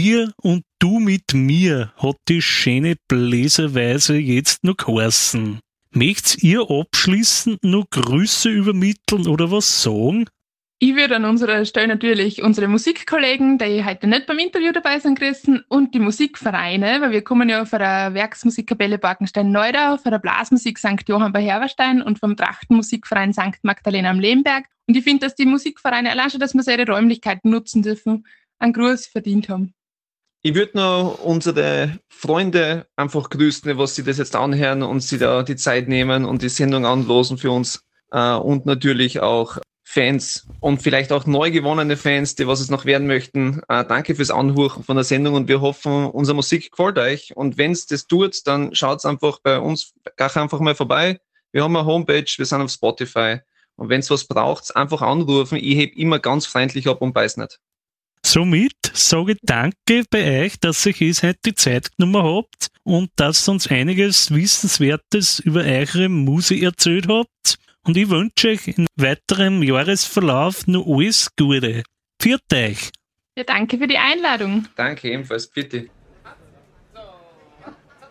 Wir und du mit mir hat die schöne Bläserweise jetzt noch geheißen. Möchtet ihr abschließend noch Grüße übermitteln oder was sagen? Ich würde an unserer Stelle natürlich unsere Musikkollegen, die heute nicht beim Interview dabei sind, grüßen und die Musikvereine, weil wir kommen ja von der Werksmusikkapelle Borkenstein-Neudau, von der Blasmusik St. Johann bei Herberstein und vom Trachtenmusikverein St. Magdalena am Lehmberg. Und ich finde, dass die Musikvereine allein schon, dass wir ihre Räumlichkeiten nutzen dürfen, einen Gruß verdient haben. Ich würde noch unsere Freunde einfach grüßen, was sie das jetzt anhören und sie da die Zeit nehmen und die Sendung anlosen für uns. Und natürlich auch Fans und vielleicht auch neu gewonnene Fans, die was es noch werden möchten. Danke fürs Anhören von der Sendung und wir hoffen, unsere Musik gefällt euch. Und wenn es das tut, dann schaut einfach bei uns einfach mal vorbei. Wir haben eine Homepage, wir sind auf Spotify. Und wenn es was braucht, einfach anrufen. Ich heb immer ganz freundlich ab und beiß nicht. Somit sage ich danke bei euch, dass ihr euch heute die Zeit genommen habt und dass ihr uns einiges Wissenswertes über eure Musik erzählt habt. Und ich wünsche euch in weiterem Jahresverlauf noch alles Gute. Pfiat euch! Ja, danke für die Einladung. Danke ebenfalls, bitte.